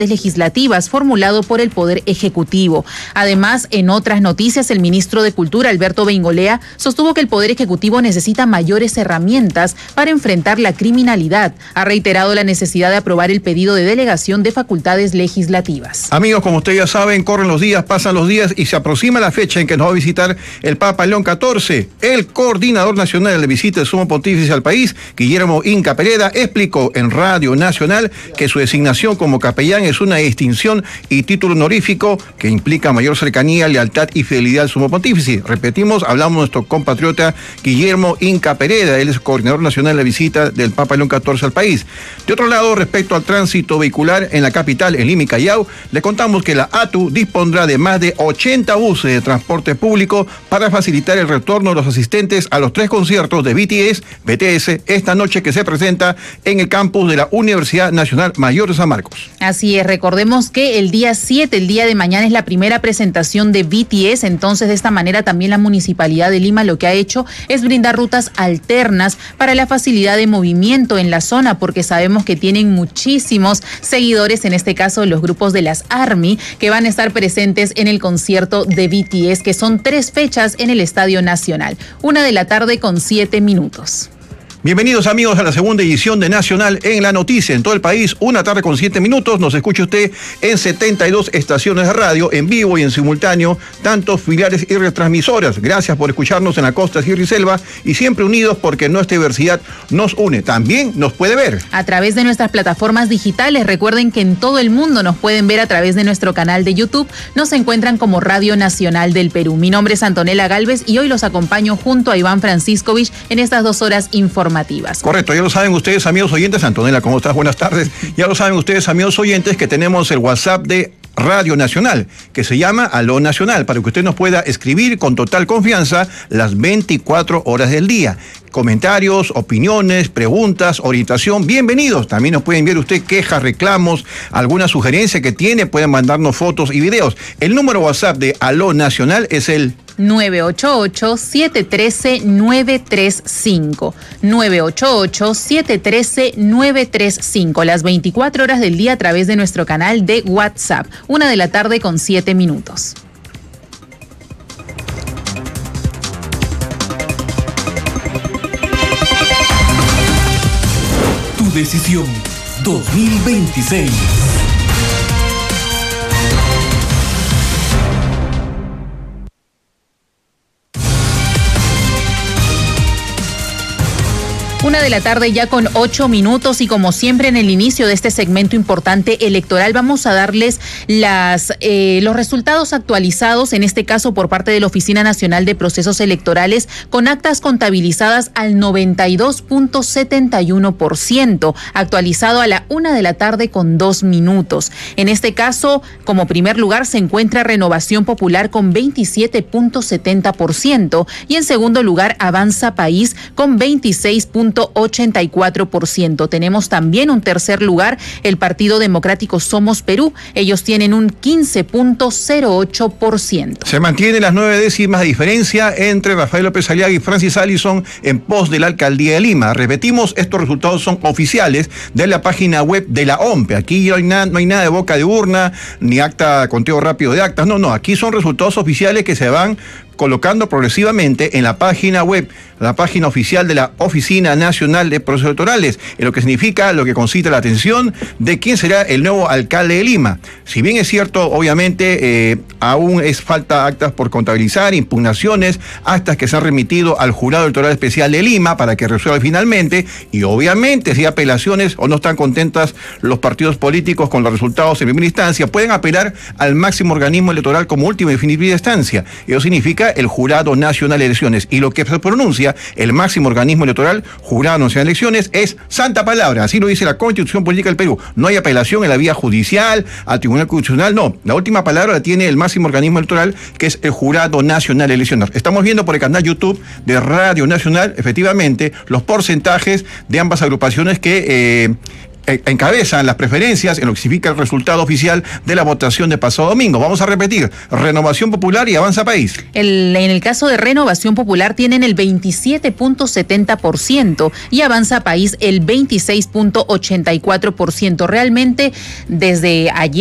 legislativas formulado por el Poder Ejecutivo. Además, en otras noticias, el ministro de Cultura, Alberto Beingolea, sostuvo que el Poder Ejecutivo necesita mayores herramientas para enfrentar la criminalidad. Ha reiterado la necesidad de aprobar el pedido de delegación de facultades legislativas. Amigos, como ustedes ya saben, corren los días, pasan los días y se aproxima la fecha en que nos va a visitar el Papa León XIV. El coordinador nacional de la visita del Sumo Pontífice al país, Guillermo Inca Pereda, explicó en Radio Nacional que su designación como capellán es una distinción y título honorífico que implica mayor cercanía, lealtad y fidelidad al Sumo Pontífice. Repetimos, hablamos de nuestro compatriota Guillermo Inca Pereda, él es coordinador nacional de la visita del Papa León XIV al país. De otro lado, respecto al tránsito vehicular en la capital, en Lima y Callao, le contamos que la ATU dispondrá de más de 80 buses de transporte público para facilitar el retorno de los asistentes a los 3 conciertos de BTS esta noche que se presenta en el campus de la Universidad Nacional Mayor de San Marcos. Así es, recordemos que el día 7, el día de mañana, es la primera presentación de BTS, entonces de esta manera también la Municipalidad de Lima lo que ha hecho es brindar rutas alternas para la facilidad de movimiento en la zona, porque sabemos que tienen muchísimos seguidores, en este caso los grupos de las ARMY, que van a estar presentes en el concierto de BTS, que son 3 fechas en el Estadio Nacional, 1:07 p.m. Bienvenidos amigos a la segunda edición de Nacional en la Noticia en todo el país, 1:07 p.m. Nos escucha usted en 72 estaciones de radio, en vivo y en simultáneo, tantos filiales y retransmisoras. Gracias por escucharnos en la costa, sierra y selva, y siempre unidos porque nuestra diversidad nos une. También nos puede ver a través de nuestras plataformas digitales. Recuerden que en todo el mundo nos pueden ver a través de nuestro canal de YouTube. Nos encuentran como Radio Nacional del Perú. Mi nombre es Antonella Galvez y hoy los acompaño junto a Iván Franciscovich en estas 2 horas informativas. Correcto, ya lo saben ustedes, amigos oyentes. Antonella, ¿cómo estás? Buenas tardes. Ya lo saben ustedes, amigos oyentes, que tenemos el WhatsApp de Radio Nacional, que se llama Aló Nacional, para que usted nos pueda escribir con total confianza las 24 horas del día. Comentarios, opiniones, preguntas, orientación, bienvenidos. También nos puede enviar usted quejas, reclamos, alguna sugerencia que tiene, pueden mandarnos fotos y videos. El número WhatsApp de Aló Nacional es el 988-713-935. 988-713-935. Las 24 horas del día a través de nuestro canal de WhatsApp. 1:07 p.m. Tu decisión 2026. Una de la tarde ya con 8 minutos y como siempre en el inicio de este segmento importante electoral vamos a darles los resultados actualizados, en este caso por parte de la Oficina Nacional de Procesos Electorales, con actas contabilizadas al 92.71%, actualizado a la 1 de la tarde con 2 minutos. En este caso, como primer lugar se encuentra Renovación Popular con 27.70% y en segundo lugar Avanza País con 26.84%. Tenemos también un tercer lugar, el Partido Democrático Somos Perú. Ellos tienen un 15.08%. Se mantienen las 9 décimas de diferencia entre Rafael López Aliaga y Francis Allison en pos de la Alcaldía de Lima. Repetimos, estos resultados son oficiales de la página web de la OMPE. Aquí no hay nada de boca de urna, ni acta, conteo rápido de actas. No, aquí son resultados oficiales que se van colocando progresivamente en la página web, la página oficial de la Oficina Nacional de Procesos Electorales, en lo que significa, lo que concita la atención de quién será el nuevo alcalde de Lima. Si bien es cierto, obviamente, aún es falta actas por contabilizar, impugnaciones, actas que se han remitido al Jurado Electoral Especial de Lima para que resuelva finalmente, y obviamente si hay apelaciones o no están contentas los partidos políticos con los resultados en primera instancia, pueden apelar al máximo organismo electoral como última y definitiva instancia. Eso significa el Jurado Nacional de Elecciones, y lo que se pronuncia el máximo organismo electoral, Jurado Nacional de Elecciones, es santa palabra. Así lo dice la Constitución Política del Perú. No hay apelación en la vía judicial, al Tribunal Constitucional, no. La última palabra la tiene el máximo organismo electoral, que es el Jurado Nacional de Elecciones. Estamos viendo por el canal YouTube de Radio Nacional, efectivamente, los porcentajes de ambas agrupaciones que encabezan las preferencias en lo que significa el resultado oficial de la votación de pasado domingo. Vamos a repetir: Renovación Popular y Avanza País. En el caso de Renovación Popular tienen el 27.70% y Avanza País el 26.84%. Realmente, desde ayer